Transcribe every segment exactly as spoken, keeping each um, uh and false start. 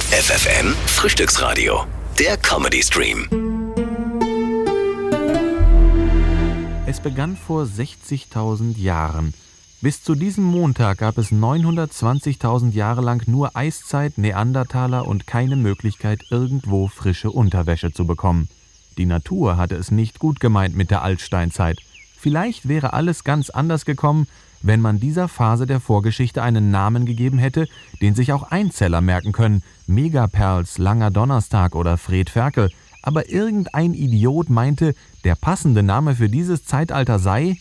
F F N Frühstücksradio, der Comedy-Stream. Es begann vor sechzigtausend Jahren. Bis zu diesem Montag gab es neunhundertzwanzigtausend Jahre lang nur Eiszeit, Neandertaler und keine Möglichkeit, irgendwo frische Unterwäsche zu bekommen. Die Natur hatte es nicht gut gemeint mit der Altsteinzeit. Vielleicht wäre alles ganz anders gekommen, wenn man dieser Phase der Vorgeschichte einen Namen gegeben hätte, den sich auch Einzeller merken können, Megaperls, Langer Donnerstag oder Fred Ferkel. Aber irgendein Idiot meinte, der passende Name für dieses Zeitalter sei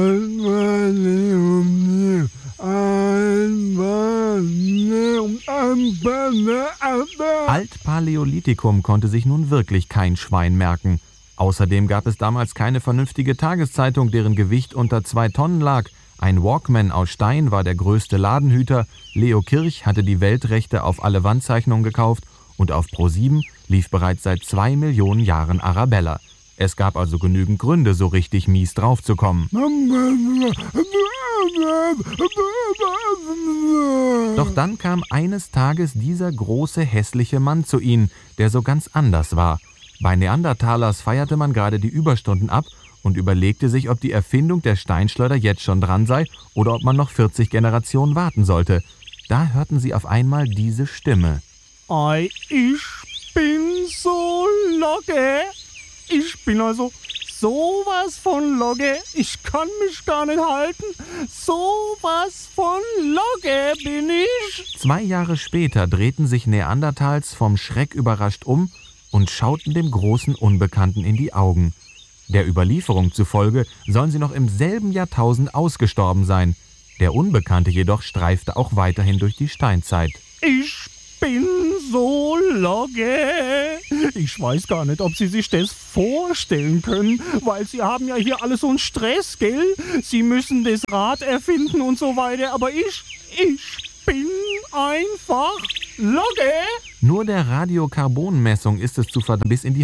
Altpaläolithikum konnte sich nun wirklich kein Schwein merken. Außerdem gab es damals keine vernünftige Tageszeitung, deren Gewicht unter zwei Tonnen lag. Ein Walkman aus Stein war der größte Ladenhüter, Leo Kirch hatte die Weltrechte auf alle Wandzeichnungen gekauft und auf ProSieben lief bereits seit zwei Millionen Jahren Arabella. Es gab also genügend Gründe, so richtig mies draufzukommen. Doch dann kam eines Tages dieser große, hässliche Mann zu ihnen, der so ganz anders war. Bei Neandertalers feierte man gerade die Überstunden ab und überlegte sich, ob die Erfindung der Steinschleuder jetzt schon dran sei oder ob man noch vierzig Generationen warten sollte. Da hörten sie auf einmal diese Stimme. Ei, ich bin so logge. Ich bin also sowas von logge. Ich kann mich gar nicht halten. Sowas von logge bin ich. Zwei Jahre später drehten sich Neandertals vom Schreck überrascht um und schauten dem großen Unbekannten in die Augen. Der Überlieferung zufolge sollen sie noch im selben Jahrtausend ausgestorben sein. Der Unbekannte jedoch streifte auch weiterhin durch die Steinzeit. Ich bin so logge. Ich weiß gar nicht, ob Sie sich das vorstellen können, weil Sie haben ja hier alles so einen Stress, gell? Sie müssen das Rad erfinden und so weiter, aber ich, ich bin einfach logge. Nur der Radiokarbonmessung ist es zu verdammt bis in die